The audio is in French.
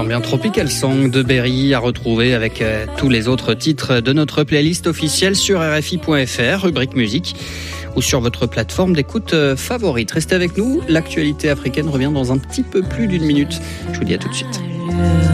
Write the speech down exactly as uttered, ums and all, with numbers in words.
bien Tropical Song de Berry à retrouver avec euh, tous les autres titres de notre playlist officielle sur R F I point F R, rubrique musique, ou sur votre plateforme d'écoute euh, favorite. Restez avec nous, l'actualité africaine revient dans un petit peu plus d'une minute. Je vous dis à tout de suite.